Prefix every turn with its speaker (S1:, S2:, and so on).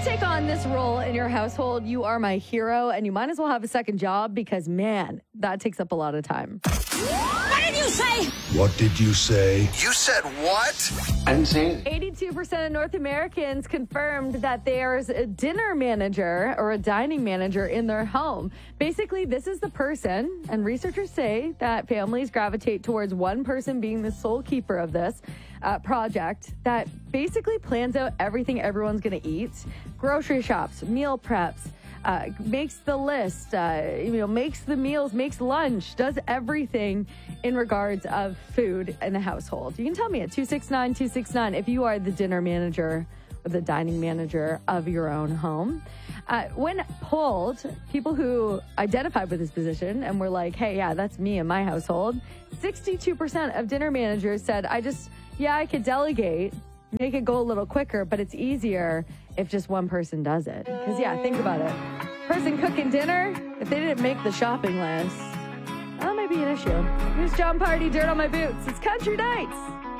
S1: take on this role in your household, you are my hero, and you might as well have a second job because, man, that takes up a lot of time.
S2: What did you say?
S3: What did you say?
S4: You said what?
S5: I didn't say anything.
S1: 82% of North Americans confirmed that there's a dinner manager or a dining manager in their home. Basically, this is the person, and researchers say that families gravitate towards one person being the sole keeper of this project that basically plans out everything everyone's going to eat, grocery shops, meal preps, makes the list, makes the meals, makes lunch, does everything in regards of food in the household. You can tell me at 269-269 if you are the dinner manager or the dining manager of your own home. When polled, people who identified with this position and were like, hey, yeah, that's me in my household, 62% of dinner managers said, I could delegate, make it go a little quicker, but it's easier if just one person does it. Because, think about it. Person cooking dinner, if they didn't make the shopping list, that might be an issue. Here's John Party, Dirt on My Boots. It's Country Nights.